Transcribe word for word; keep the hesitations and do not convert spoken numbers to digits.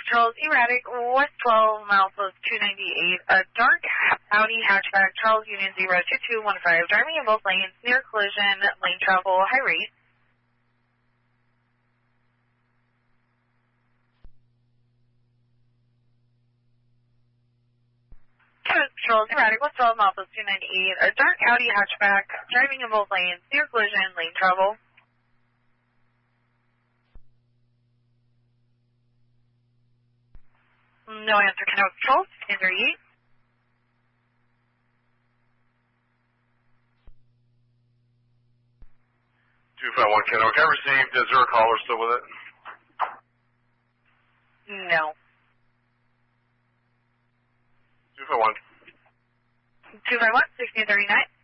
Charles, erratic, West twelve, miles plus two ninety-eight, a dark Audi hatchback, Charles Union zero two two one five, driving in both lanes, near collision, lane travel, high rate. Charles, erratic, West twelve, miles plus two ninety-eight, a dark Audi hatchback, driving in both lanes, near collision, lane travel. No answer, Kennewick Patrol, sixteen thirty-eight. two five one Kennewick, I received. Is there a caller still with it? No. two five one. two five one, sixteen thirty-nine.